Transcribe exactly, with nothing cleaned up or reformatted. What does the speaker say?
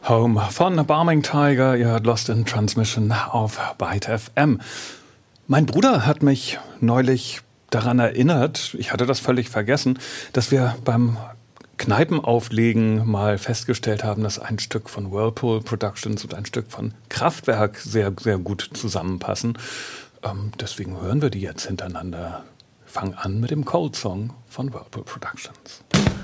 Home von Barming Tiger, ihr hört Lost in Transmission auf Byte F M. Mein Bruder hat mich neulich daran erinnert, ich hatte das völlig vergessen, dass wir beim Kneipenauflegen mal festgestellt haben, dass ein Stück von Whirlpool Productions und ein Stück von Kraftwerk sehr, sehr gut zusammenpassen. Ähm, deswegen hören wir die jetzt hintereinander. Fang an mit dem Cold Song von Whirlpool Productions.